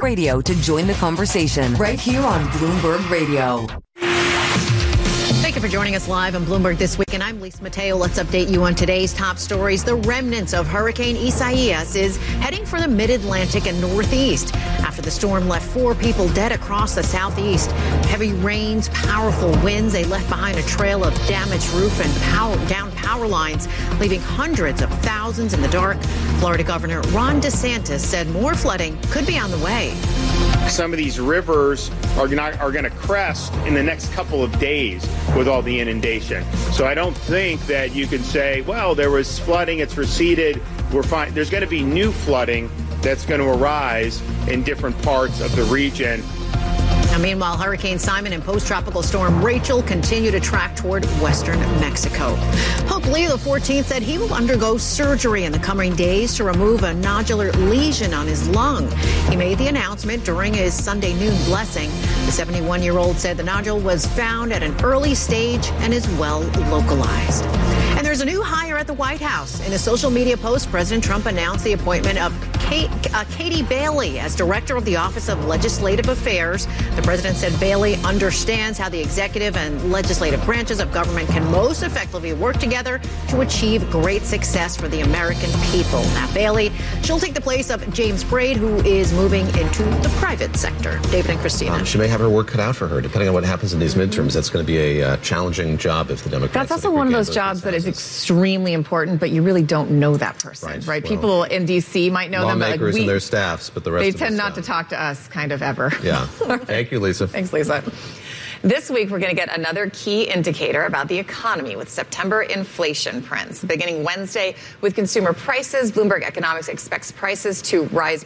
Radio to join the conversation right here on Bloomberg Radio. Thank you for joining us live on Bloomberg This Week, and I'm Lisa Mateo. Let's update you on today's top stories. The remnants of Hurricane Isaias is heading for the mid-Atlantic and Northeast after the storm left 4 people dead across the Southeast. Heavy rains, powerful winds, they left behind a trail of damaged roof and down power lines, leaving hundreds of thousands in the dark. Florida Governor Ron DeSantis said more flooding could be on the way. Some of these rivers are going to crest in the next couple of days with all the inundation. So I don't think that you can say, well, there was flooding, it's receded, we're fine. There's going to be new flooding that's going to arise in different parts of the region. Now, meanwhile, Hurricane Simon and post-tropical storm Rachel continue to track toward western Mexico. Pope Leo XIV said he will undergo surgery in the coming days to remove a nodular lesion on his lung. He made the announcement during his Sunday noon blessing. The 71-year-old said the nodule was found at an early stage and is well localized. And there's a new hire at the White House. In a social media post, President Trump announced the appointment of Katie Bailey as Director of the Office of Legislative Affairs. The president said Bailey understands how the executive and legislative branches of government can most effectively work together to achieve great success for the American people. Now, Bailey, she'll take the place of James Braid, who is moving into the private sector. David and Christina. She may have her work cut out for her, depending on what happens in these midterms. That's going to be a challenging job if the Democrats. That's also one of those jobs that is extremely important, but you really don't know that person, right? Well, people in D.C. might know them, but lawmakers and their staffs, but the rest they of tend not to talk to us kind of ever. Yeah. Thank you, Lisa. Thanks, Lisa. This week, we're going to get another key indicator about the economy with September inflation prints. Beginning Wednesday with consumer prices, Bloomberg Economics expects prices to rise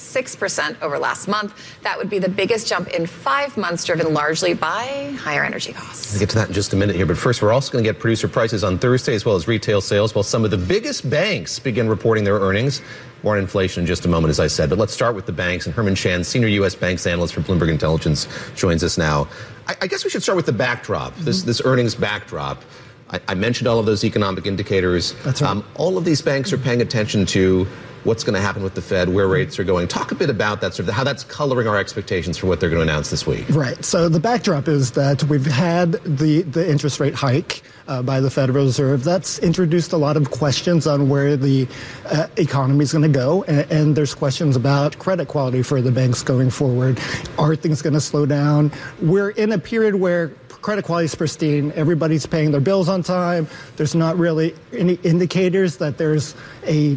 0.6% over last month. That would be the biggest jump in 5 months, driven largely by higher energy costs. We'll get to that in just a minute here, but first, we're also going to get producer prices on Thursday as well as retail sales, while some of the biggest banks begin reporting their earnings. More on inflation in just a moment, as I said. But let's start with the banks. And Herman Chan, senior U.S. banks analyst for Bloomberg Intelligence, joins us now. I guess we should start with the backdrop, this earnings backdrop. I mentioned all of those economic indicators. That's right. All of these banks are paying attention to what's going to happen with the Fed, where rates are going. Talk a bit about that, sort of how that's coloring our expectations for what they're going to announce this week. Right. So the backdrop is that we've had the interest rate hike by the Federal Reserve. That's introduced a lot of questions on where the economy is going to go. And there's questions about credit quality for the banks going forward. Are things going to slow down? We're in a period where credit quality is pristine. Everybody's paying their bills on time. There's not really any indicators that there's a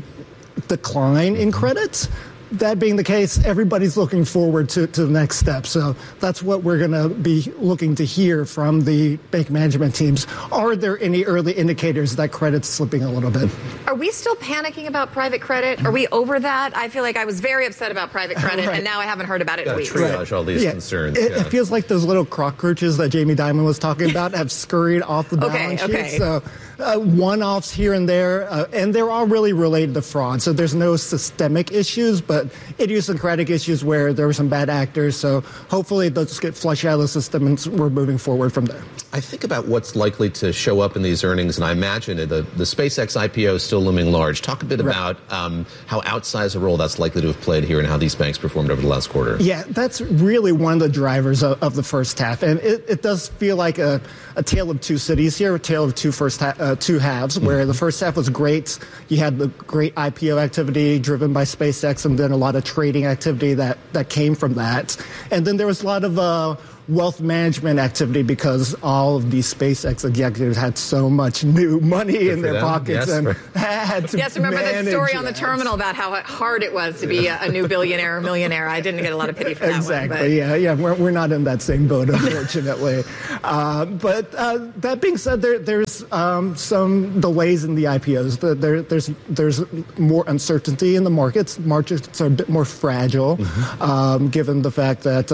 decline in credits. That being the case, everybody's looking forward to the next step. So that's what we're going to be looking to hear from the bank management teams. Are there any early indicators that credit's slipping a little bit? Are we still panicking about private credit? Are we over that? I feel like I was very upset about private credit, and now I haven't heard about it in weeks. Triage all these concerns. It feels like those little cockroaches that Jamie Dimon was talking about have scurried off the balance sheet. So one-offs here and there, and they're all really related to fraud. So there's no systemic issues, but idiosyncratic issues where there were some bad actors. So hopefully they'll just get flushed out of the system, and we're moving forward from there. I think about what's likely to show up in these earnings, and I imagine the SpaceX IPO is still looming large. Talk a bit about how outsized a role that's likely to have played here and how these banks performed over the last quarter. Yeah, that's really one of the drivers of the first half. And it does feel like a tale of two cities here, a tale of two halves, where the first half was great. You had the great IPO activity driven by SpaceX, and then a lot of trading activity that came from that. And then there was a lot of wealth management activity because all of these SpaceX executives had so much new money in their pockets and had to remember that story on the that. terminal about how hard it was to be a new billionaire or millionaire. I didn't get a lot of pity for that exactly, one. Yeah, we're not in that same boat, unfortunately. But that being said, there's some delays in the IPOs. There's more uncertainty in the markets. Markets are a bit more fragile, given the fact that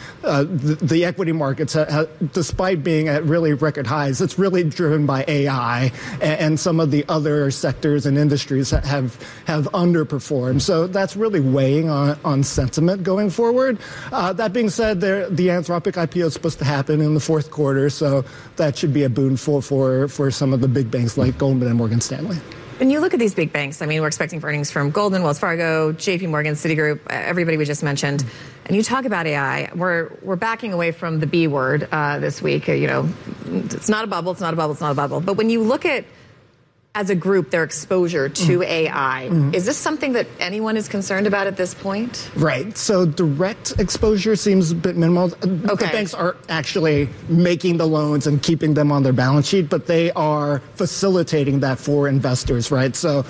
the equity markets, despite being at really record highs, it's really driven by AI, and some of the other sectors and industries have underperformed. So that's really weighing on sentiment going forward. That being said, the Anthropic IPO is supposed to happen in the fourth quarter, so that should be a boon for some of the big banks like Goldman and Morgan Stanley. When you look at these big banks, I mean, we're expecting earnings from Goldman, Wells Fargo, JP Morgan, Citigroup, everybody we just mentioned. And you talk about AI, we're backing away from the B word this week. It's not a bubble, it's not a bubble, it's not a bubble. But when you look at, as a group, their exposure to AI. Is this something that anyone is concerned about at this point? Right. So direct exposure seems a bit minimal. The banks are actually making the loans and keeping them on their balance sheet, but they are facilitating that for investors, right? So,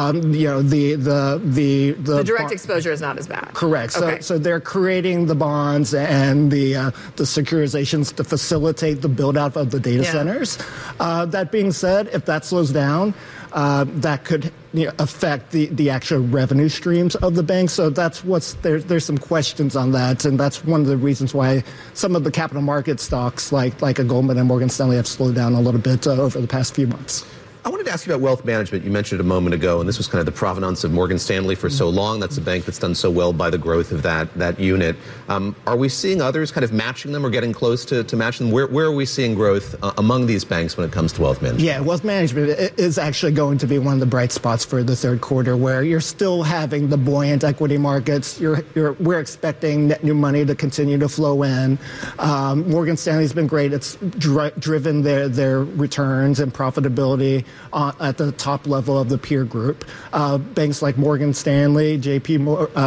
the direct exposure is not as bad. Correct. So they're creating the bonds and the securitizations to facilitate the build out of the data centers. That being said, if that slows down, that could affect the actual revenue streams of the bank. So that's there's some questions on that, and that's one of the reasons why some of the capital market stocks like a Goldman and Morgan Stanley have slowed down a little bit over the past few months. I wanted to ask you about wealth management. You mentioned it a moment ago, and this was kind of the provenance of Morgan Stanley for so long. That's a bank that's done so well by the growth of that unit. Are we seeing others kind of matching them or getting close to matching them? Where are we seeing growth among these banks when it comes to wealth management? Yeah, wealth management is actually going to be one of the bright spots for the third quarter, where you're still having the buoyant equity markets. We're expecting net new money to continue to flow in. Morgan Stanley's been great. It's driven their returns and profitability at the top level of the peer group. Banks like Morgan Stanley, JP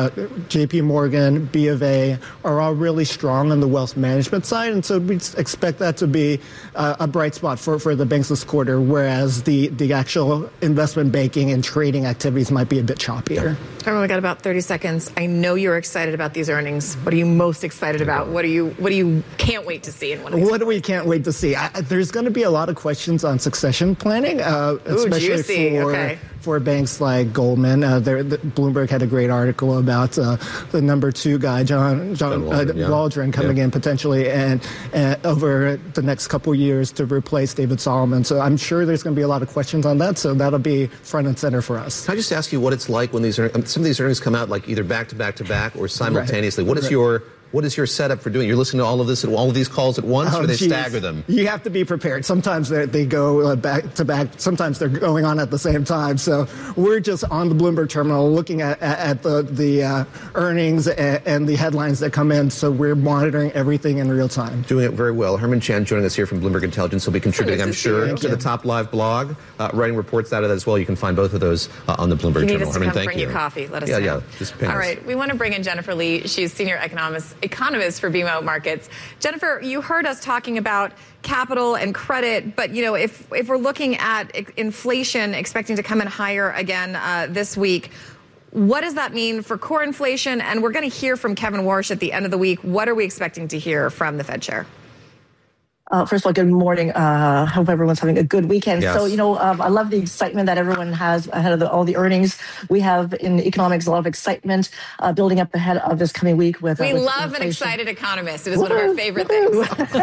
Morgan, B of A are all really strong on the wealth management side, and so we expect that to be a bright spot for the banks this quarter, whereas the actual investment banking and trading activities might be a bit choppier. Everyone, we got about 30 seconds. I know you're excited about these earnings. What are you most excited about? What do you can't wait to see in one of these? What do we can't wait to see? There's going to be a lot of questions on succession planning, especially for banks like Goldman. Bloomberg had a great article about the number 2 guy, John Waldron, coming in potentially and over the next couple years to replace David Solomon. So I'm sure there's going to be a lot of questions on that. So that'll be front and center for us. Can I just ask you what it's like when some of these earnings come out, like either back to back to back or simultaneously? Right. What is your setup for doing? You're listening to all of these calls at once, or they stagger them? You have to be prepared. Sometimes they go back to back. Sometimes they're going on at the same time. So we're just on the Bloomberg terminal looking at the earnings and the headlines that come in. So we're monitoring everything in real time. Doing it very well. Herman Chan joining us here from Bloomberg Intelligence. He'll be contributing, I'm sure, to the Top Live blog, writing reports out of that as well. You can find both of those on the Bloomberg terminal. Herman, thank you. Bring you coffee. Let us know. Yeah. Just ping us. All right. We want to bring in Jennifer Lee. She's senior economist for BMO Markets. Jennifer, you heard us talking about capital and credit, but if we're looking at inflation expecting to come in higher again this week, what does that mean for core inflation? And we're going to hear from Kevin Warsh at the end of the week. What are we expecting to hear from the Fed chair? First of all, good morning. Hope everyone's having a good weekend. Yes. So, I love the excitement that everyone has ahead of all the earnings. We have in economics a lot of excitement building up ahead of this coming week. We love an excited economist. It is one of our favorite things.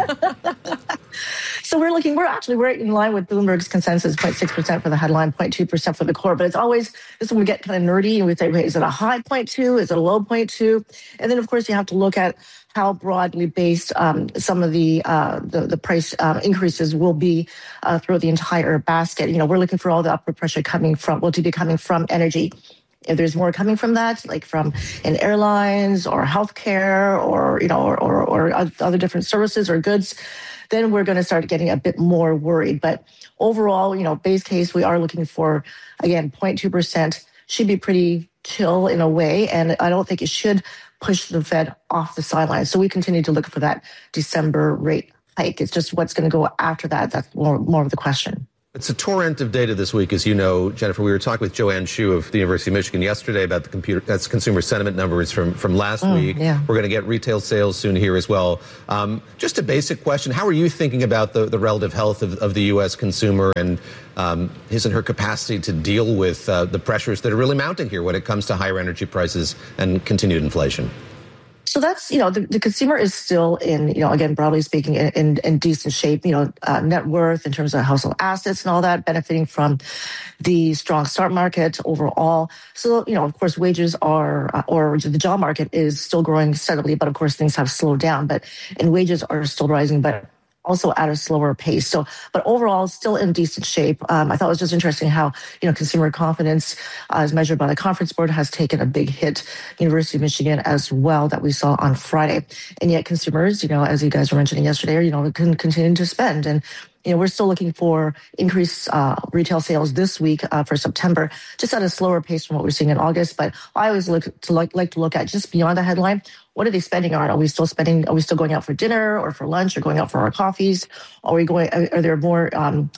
So we're in line with Bloomberg's consensus, 0.6% for the headline, 0.2% for the core. But it's always, this is when we get kind of nerdy and we say, is it a high 0.2? Is it a low 0.2? And then, of course, you have to look at how broadly based some of the price increases will be throughout the entire basket. We're looking for all the upward pressure coming from energy. If there's more coming from that, like from in airlines or healthcare or other different services or goods, then we're going to start getting a bit more worried. But overall, base case, we are looking for, again, 0.2% should be pretty chill in a way. And I don't think it should push the Fed off the sidelines. So we continue to look for that December rate hike. It's just what's going to go after that. That's more of the question. It's a torrent of data this week, as you know, Jennifer. We were talking with Joanne Shu of the University of Michigan yesterday about that's consumer sentiment numbers from last week. Yeah. We're going to get retail sales soon here as well. Just a basic question. How are you thinking about the relative health of the U.S. consumer and his and her capacity to deal with the pressures that are really mounting here when it comes to higher energy prices and continued inflation? So that's, the consumer is still in, again, broadly speaking, in decent shape, net worth in terms of household assets and all that, benefiting from the strong stock market overall. So, of course, wages or the job market is still growing steadily, but of course things have slowed down, and wages are still rising. But also at a slower pace. So, but overall, still in decent shape. I thought it was just interesting how, consumer confidence as measured by the Conference Board has taken a big hit. University of Michigan as well, that we saw on Friday. And yet consumers, as you guys were mentioning yesterday, can continue to spend. And we're still looking for increased retail sales this week for September, just at a slower pace from what we're seeing in August. But I always like to look at just beyond the headline. What are they spending on? Are we still spending? Are we still going out for dinner or for lunch or going out for our coffees? Are there more?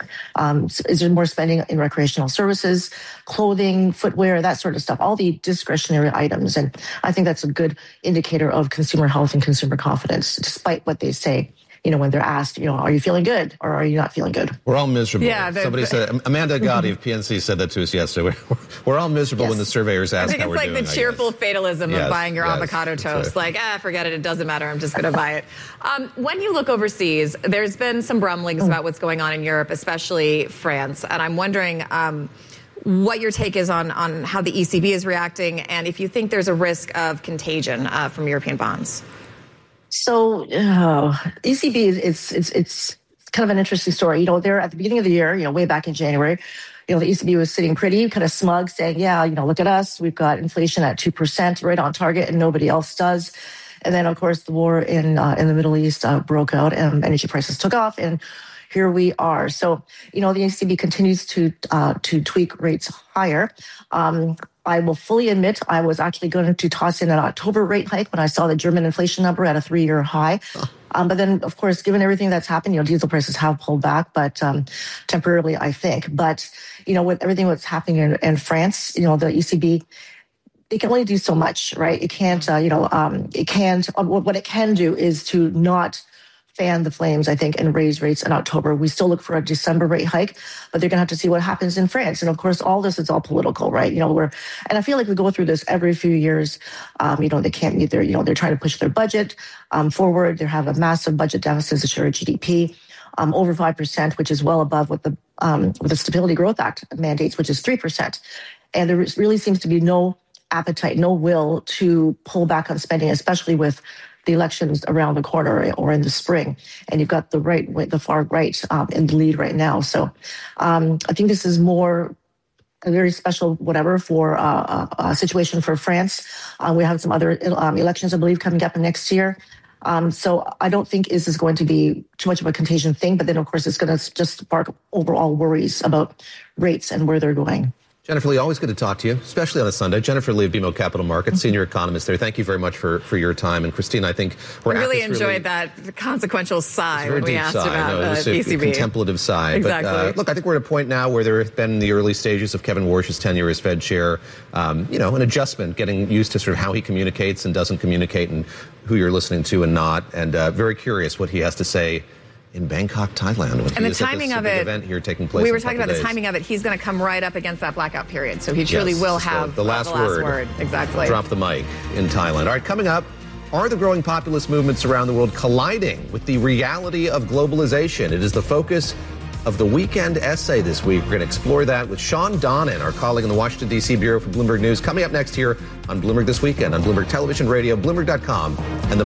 Is there more spending in recreational services, clothing, footwear, that sort of stuff? All the discretionary items, and I think that's a good indicator of consumer health and consumer confidence, despite what they say. When they're asked, are you feeling good or are you not feeling good? We're all miserable. Yeah, somebody said, Amanda Gotti of PNC said that to us yesterday. We're all miserable when the surveyors ask how we're doing. I think it's like the cheerful fatalism of buying your avocado toast. Right. Like, forget it. It doesn't matter. I'm just going to buy it. When you look overseas, there's been some rumblings about what's going on in Europe, especially France. And I'm wondering what your take is on how the ECB is reacting and if you think there's a risk of contagion from European bonds. So ECB, it's kind of an interesting story. They're at the beginning of the year, way back in January, the ECB was sitting pretty kind of smug saying, look at us. We've got inflation at 2% right on target and nobody else does. And then, of course, the war in the Middle East broke out and energy prices took off. And here we are. So, the ECB continues to tweak rates higher. I will fully admit I was actually going to toss in an October rate hike when I saw the German inflation number at a 3-year high. But then, of course, given everything that's happened, diesel prices have pulled back, but temporarily, I think. But, with everything that's happening in France, the ECB, they can only do so much, right? It can't, what it can do is to not fan the flames, I think, and raise rates in October. We still look for a December rate hike, but they're going to have to see what happens in France. And of course, all this is all political, right? And I feel like we go through this every few years. They can't meet their, they're trying to push their budget forward. They have a massive budget deficit to share GDP, over 5%, which is well above what the Stability Growth Act mandates, which is 3%. And there really seems to be no appetite, no will to pull back on spending, especially with the elections around the corner or in the spring, and you've got the far right in the lead right now. So I think this is more a very special for a situation for France. We have some other elections, I believe, coming up next year. So I don't think this is going to be too much of a contagion thing, but then of course it's going to just spark overall worries about rates and where they're going. Jennifer Lee, always good to talk to you, especially on a Sunday. Jennifer Lee of BMO Capital Markets, senior economist there. Thank you very much for your time. And Christine, I think we're really enjoyed that consequential sigh when we asked about the ECB. Contemplative sigh. Exactly. But look, I think we're at a point now where there have been the early stages of Kevin Warsh's tenure as Fed chair, an adjustment, getting used to sort of how he communicates and doesn't communicate and who you're listening to and not. And very curious what he has to say in Bangkok, Thailand. And the timing of it, event here taking place. We were talking about the timing of it. He's going to come right up against that blackout period. So he truly will have the last word. Exactly. Drop the mic in Thailand. All right, coming up, are the growing populist movements around the world colliding with the reality of globalization? It is the focus of the weekend essay this week. We're going to explore that with Sean Donnan, our colleague in the Washington, D.C. Bureau for Bloomberg News, coming up next here on Bloomberg This Weekend on Bloomberg Television, Radio, Bloomberg.com, and the